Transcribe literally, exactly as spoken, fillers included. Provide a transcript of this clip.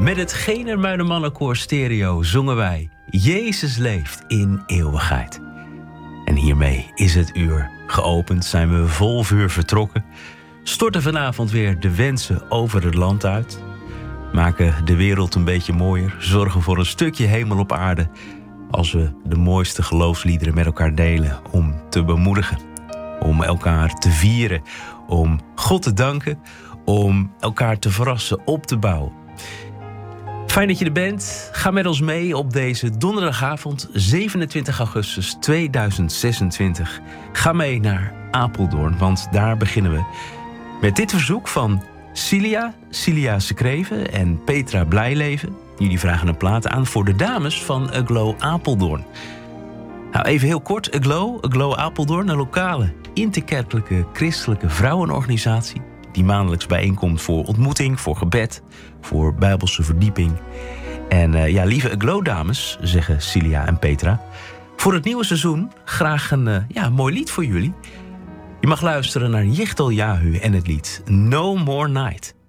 Met het Genermuidermannenkoor Stereo zongen wij Jezus leeft in eeuwigheid. En hiermee is het uur geopend, zijn we vol vuur vertrokken. Storten vanavond weer de wensen over het land uit. Maken de wereld een beetje mooier. Zorgen voor een stukje hemel op aarde. Als we de mooiste geloofsliederen met elkaar delen. Om te bemoedigen. Om elkaar te vieren. Om God te danken. Om elkaar te verrassen, op te bouwen. Fijn dat je er bent. Ga met ons mee op deze donderdagavond zevenentwintig augustus tweeduizend zesentwintig. Ga mee naar Apeldoorn, want daar beginnen we met dit verzoek van Cilia, Cilia Sekreven en Petra Blijleven. Jullie vragen een plaat aan voor de dames van Aglow Apeldoorn. Nou, even heel kort, Aglow, Aglow Apeldoorn, een lokale interkerkelijke christelijke vrouwenorganisatie die maandelijks bijeenkomt voor ontmoeting, voor gebed, voor bijbelse verdieping. En uh, ja, lieve Aglow-dames, zeggen Cilia en Petra, voor het nieuwe seizoen graag een uh, ja, mooi lied voor jullie. Je mag luisteren naar Yichtel Yahu en het lied No More Night.